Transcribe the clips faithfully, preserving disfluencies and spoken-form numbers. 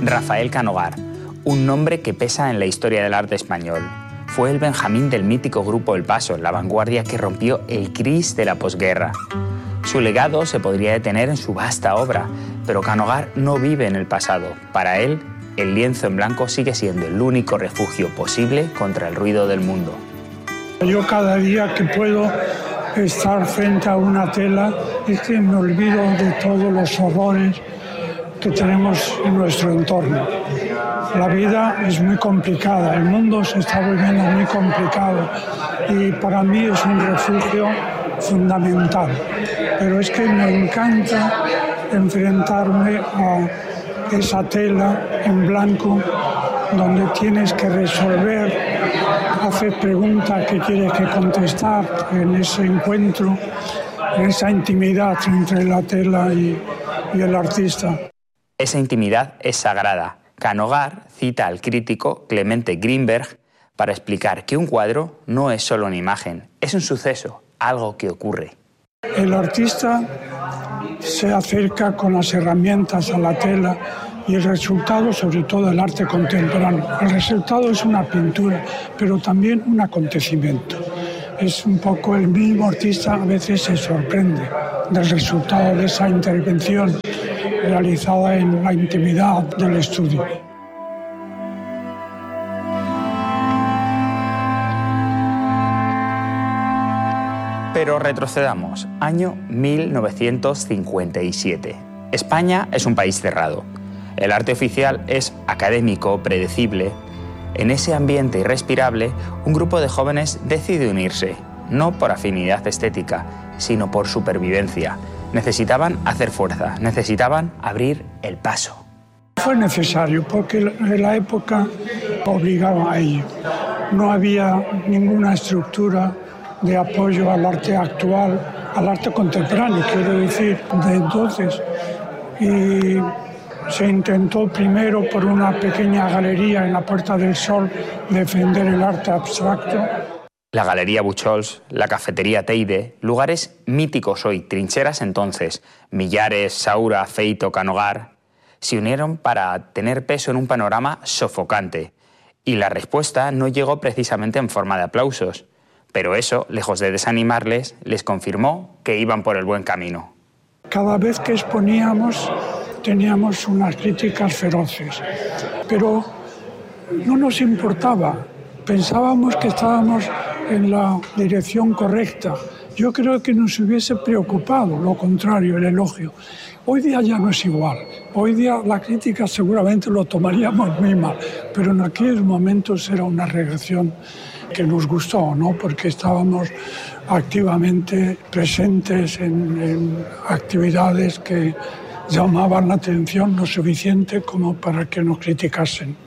Rafael Canogar, un nombre que pesa en la historia del arte español. Fue el Benjamín del mítico grupo El Paso, la vanguardia que rompió el gris de la posguerra. Su legado se podría detener en su vasta obra, pero Canogar no vive en el pasado. Para él, el lienzo en blanco sigue siendo el único refugio posible contra el ruido del mundo. Yo cada día que puedo estar frente a una tela es que me olvido de todos los horrores que tenemos en nuestro entorno. La vida es muy complicada, el mundo se está volviendo muy complicado y para mí es un refugio fundamental. Pero es que me encanta enfrentarme a esa tela en blanco donde tienes que resolver, hacer preguntas que quieres que contestar en ese encuentro, en esa intimidad entre la tela y, y el artista. Esa intimidad es sagrada. Canogar cita al crítico Clemente Greenberg para explicar que un cuadro no es solo una imagen, es un suceso, algo que ocurre. El artista se acerca con las herramientas a la tela y el resultado, sobre todo el arte contemporáneo, el resultado es una pintura, pero también un acontecimiento. Es un poco el mismo artista, a veces se sorprende del resultado de esa intervención realizada en la intimidad del estudio. Pero retrocedamos, año mil novecientos cincuenta y siete. España es un país cerrado. El arte oficial es académico, predecible. En ese ambiente irrespirable, un grupo de jóvenes decide unirse, no por afinidad estética, sino por supervivencia. Necesitaban hacer fuerza, necesitaban abrir el paso. Fue necesario porque la época obligaba a ello. No había ninguna estructura de apoyo al arte actual, al arte contemporáneo, quiero decir, de entonces. Y se intentó primero por una pequeña galería en la Puerta del Sol defender el arte abstracto. La Galería Buchholz, la Cafetería Teide, lugares míticos hoy, trincheras entonces, Millares, Saura, Feito, Canogar, se unieron para tener peso en un panorama sofocante. Y la respuesta no llegó precisamente en forma de aplausos. Pero eso, lejos de desanimarles, les confirmó que iban por el buen camino. Cada vez que exponíamos teníamos unas críticas feroces, pero no nos importaba. Pensábamos que estábamos en la dirección correcta. Yo creo que nos hubiese preocupado, lo contrario, el elogio. Hoy día ya no es igual. Hoy día la crítica seguramente lo tomaríamos muy mal, pero en aquellos momentos era una reacción que nos gustó, ¿no? Porque estábamos activamente presentes en, en actividades que llamaban la atención lo suficiente como para que nos criticasen.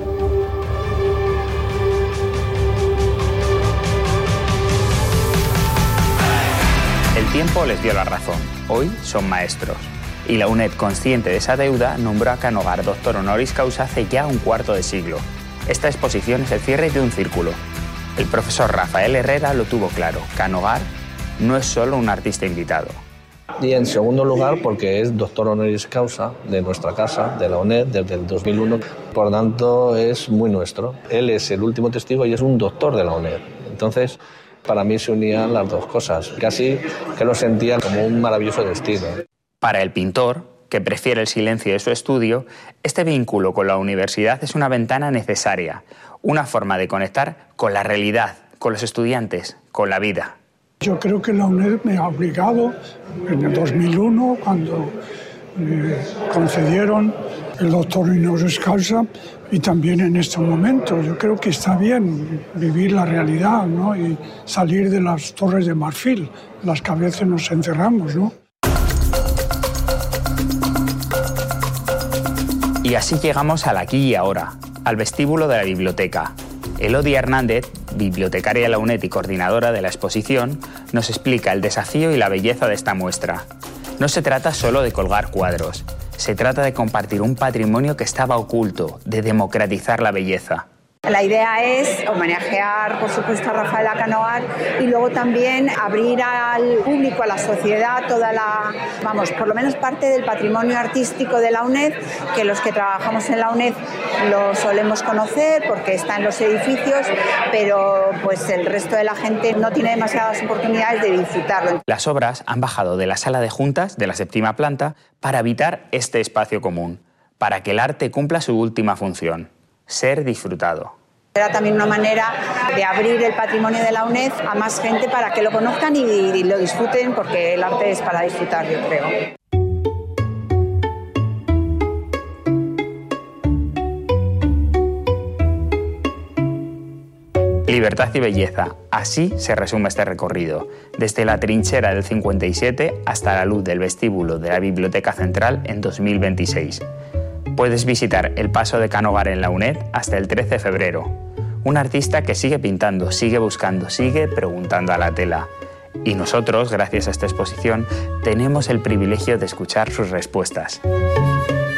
El tiempo les dio la razón. Hoy son maestros. Y la UNED, consciente de esa deuda, nombró a Canogar doctor honoris causa hace ya un cuarto de siglo. Esta exposición es el cierre de un círculo. El profesor Rafael Herrera lo tuvo claro. Canogar no es solo un artista invitado. Y en segundo lugar, porque es doctor honoris causa de nuestra casa, de la UNED, desde el dos mil uno. Por tanto, es muy nuestro. Él es el último testigo y es un doctor de la UNED. Entonces, para mí se unían las dos cosas. Casi que lo sentían como un maravilloso destino. Para el pintor, que prefiere el silencio de su estudio, este vínculo con la universidad es una ventana necesaria, una forma de conectar con la realidad, con los estudiantes, con la vida. Yo creo que la UNED me ha obligado, en el dos mil uno, cuando me concedieron el doctor honoris causa, y también en este momento. Yo creo que está bien vivir la realidad, ¿no? Y salir de las torres de marfil, las que a veces nos encerramos, ¿no? Y así llegamos al aquí y ahora, al vestíbulo de la biblioteca. Elodia Hernández, bibliotecaria de la UNED y coordinadora de la exposición, nos explica el desafío y la belleza de esta muestra. No se trata solo de colgar cuadros, se trata de compartir un patrimonio que estaba oculto, de democratizar la belleza. La idea es homenajear, por supuesto, a Rafaela Canogar y luego también abrir al público, a la sociedad, toda la, vamos, por lo menos parte del patrimonio artístico de la UNED, que los que trabajamos en la UNED lo solemos conocer porque está en los edificios, pero pues el resto de la gente no tiene demasiadas oportunidades de disfrutarlo. Las obras han bajado de la sala de juntas de la séptima planta para habitar este espacio común, para que el arte cumpla su última función: ser disfrutado. Era también una manera de abrir el patrimonio de la UNED a más gente para que lo conozcan y, y lo disfruten, porque el arte es para disfrutar, yo creo. Libertad y belleza, así se resume este recorrido, desde la trinchera del cincuenta y siete hasta la luz del vestíbulo de la Biblioteca Central en dos mil veintiséis. Puedes visitar el paso de Canogar en la UNED hasta el trece de febrero. Un artista que sigue pintando, sigue buscando, sigue preguntando a la tela. Y nosotros, gracias a esta exposición, tenemos el privilegio de escuchar sus respuestas.